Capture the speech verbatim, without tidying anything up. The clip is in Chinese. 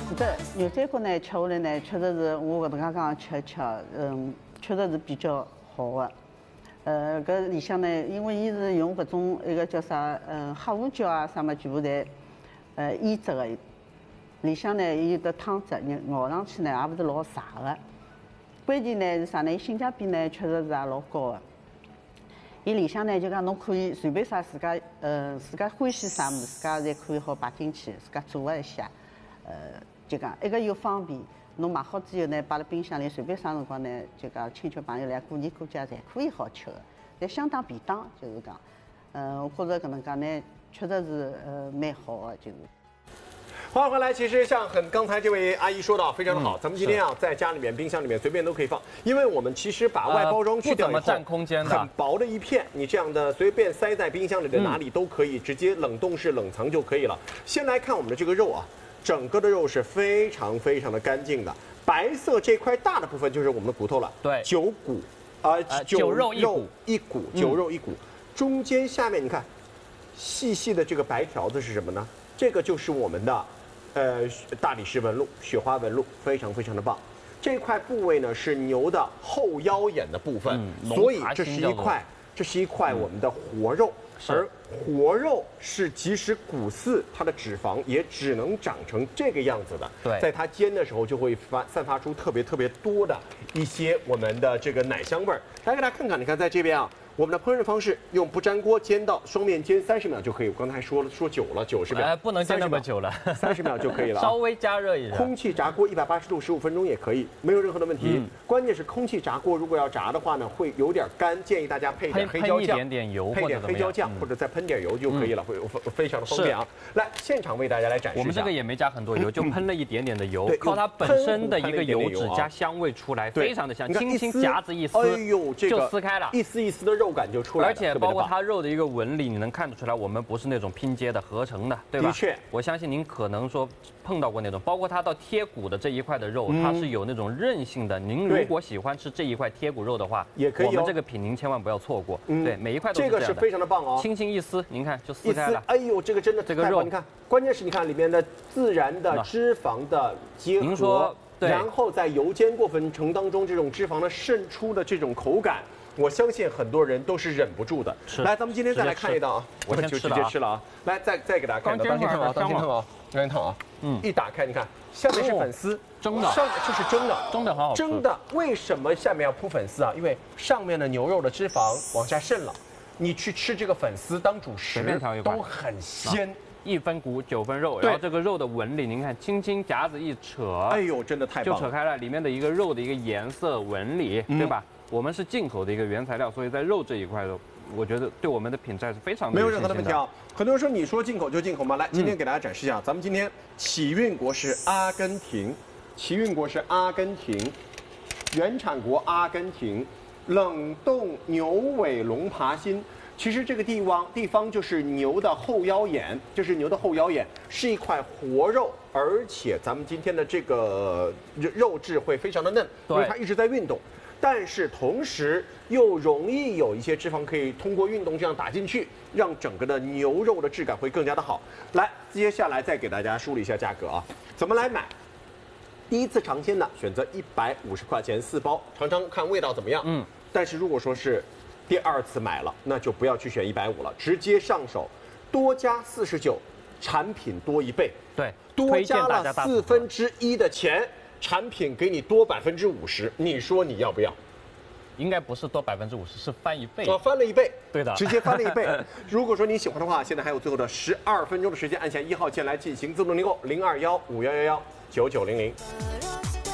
这牛仔骨呢，吃下来呢，确实是我搿能介讲吃吃，嗯，确实是比较好的。呃，搿里向呢，因为伊是用搿种一个叫啥，嗯，黑胡椒啊啥么，全部侪呃腌制的。里向呢有得汤汁，咬上去呢也勿是老柴的。关键呢是啥呢？性价比呢确实是也老高的。伊里向呢就讲侬可以随便啥自家，呃，自家欢喜啥物事，自家侪可以好摆进去，自家做一下，呃，就讲一个又方便。侬买好之后呢，摆辣冰箱里，随便啥辰光呢，就讲亲戚朋友来过年过节侪可以好吃的，也相当便当，就是讲，呃，我觉着搿能介呢，确实是呃蛮好的，就是。 欢迎回来。其实像很刚才这位阿姨说的非常的好， 嗯、 咱们今天啊在家里面、冰箱里面随便都可以放，因为我们其实把外包装去掉以后， 呃、不怎么占空间的， 很薄的一片，你这样的随便塞在冰箱里的哪里都可以，嗯、直接冷冻室冷藏就可以了。先来看我们的这个肉啊，整个的肉是非常非常的干净的，白色这块大的部分就是我们的骨头了， 对， 九骨，啊、 呃，九肉一骨， 一骨，九肉一骨，嗯、中间下面你看，细细的这个白条子是什么呢？这个就是我们的。呃，大理石纹路、雪花纹路非常非常的棒。这块部位呢是牛的后腰眼的部分，嗯、所以这是一块，这是一块我们的活肉。嗯、而活肉是即使骨饲，它的脂肪也只能长成这个样子的。 对， 在它煎的时候就会发散发出特别特别多的一些我们的这个奶香味儿。来给大家看看，你看在这边啊。我们的烹饪方式用不粘锅煎到双面煎三十秒就可以。我刚才说了说久了，九十秒， 哎，不能煎那么久了， 三十秒就可以了、啊。 稍微加热一下。 空气炸锅一百八十度十五分钟也可以，没有任何的问题。嗯、关键是空气炸锅如果要炸的话呢，会有点干，建议大家配点黑椒酱， 一点点油， 配点黑椒酱， 嗯、 或者再喷点油就可以了，会非常的方便啊。来，现场为大家来展示一下。 我们这个也没加很多油，就喷了一点点的油，靠它本身的一个油脂加香味出来，非常的香，轻轻夹子一撕， 哎呦，这个就撕开了， 一丝一丝的肉感就出来了， 而且包括它肉的一个纹理，你能看得出来，我们不是那种拼接的合成的，对吧？ 的确， 我相信您可能说碰到过那种，包括它到贴骨的这一块的肉，它是有那种韧性的。您如果喜欢吃这一块贴骨肉的话， 也可以。 我们这个品您千万不要错过。对，每一块都是这个是非常的棒哦， 轻轻一撕，您看就撕开了。 哎呦，这个真的这个肉， 你看，关键是你看里面的自然的脂肪的结合， 您说对， 然后在油煎过程当中，这种脂肪的渗出的这种口感。我相信很多人都是忍不住的。来，咱们今天再来看一道啊， 我先就直接吃了啊。来，再再给大家看一道，当心烫啊，当心烫啊，当心烫啊。嗯，一打开，你看下面是粉丝， 蒸的， 上这是蒸的， 蒸的好好吃。 蒸的为什么下面要铺粉丝啊？因为上面的牛肉的脂肪往下渗了，你去吃这个粉丝当主食都很鲜。 一分骨九分肉，然后这个肉的纹理，您看，轻轻夹子一扯， 哎呦，真的太棒了， 就扯开了，里面的一个肉的一个颜色纹理，对吧？我们是进口的一个原材料，所以在肉这一块的，我觉得对我们的品质是非常没有任何的问题啊。很多人说你说进口就进口吗？来，今天给大家展示一下，咱们今天起运国是阿根廷，起运国是阿根廷，原产国阿根廷，冷冻牛尾龙爬心。其实这个地方地方就是牛的后腰眼，这是牛的后腰眼，是一块活肉，而且咱们今天的这个肉质会非常的嫩，因为它一直在运动。但是同时又容易有一些脂肪可以通过运动这样打进去，让整个的牛肉的质感会更加的好。来，接下来再给大家梳理一下价格啊，怎么来买？第一次尝鲜的选择一百五十块钱四包，尝尝看味道怎么样。嗯，但是如果说是第二次买了，那就不要去选一百五了，直接上手，多加四十九，产品多一倍。 对， 多加了四分之一的钱。产品给你多百分之五十，你说你要不要？ 应该不是多百分之五十，是翻一倍。 哦，翻了一倍， 对的， 直接翻了一倍。如果说你喜欢的话，现在还有最后的十二分钟的时间，按下一号键来进行自动订购，零二幺五幺幺幺九九零零。